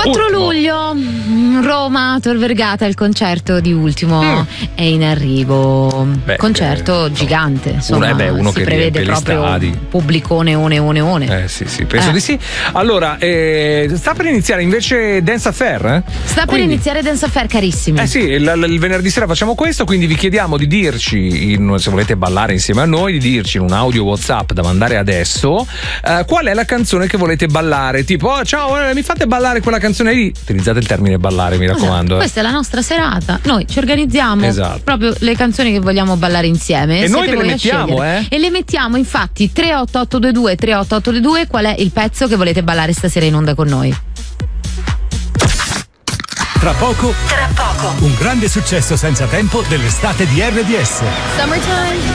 4 luglio, Roma, Tor Vergata, il concerto di Ultimo è in arrivo. Concerto gigante, insomma, uno si che prevede proprio stadi. Pubblicone, one. Sì, penso di sì. Allora, sta per iniziare invece Dance Affair? Sta per iniziare Dance Affair, carissimi. Sì, il venerdì sera facciamo questo, quindi vi chiediamo di dirci, se volete ballare insieme a noi, di dirci in un audio WhatsApp da mandare adesso qual è la canzone che volete ballare. Tipo, ciao, mi fate ballare quella canzone lì. Utilizzate il termine ballare, mi raccomando. Questa è la nostra serata. Noi ci organizziamo proprio le canzoni che vogliamo ballare insieme. E noi ve le mettiamo, E le mettiamo, infatti, 38822 qual è il pezzo che volete ballare stasera in onda con noi. Tra poco, un grande successo senza tempo dell'estate di RDS. Summertime.